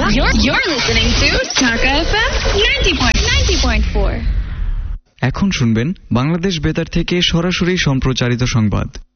You're listening to Dhaka FM 90.4. এখন শুনবেন বাংলাদেশ বেতার থেকে সরাসরি সম্প্রচারিত সংবাদ।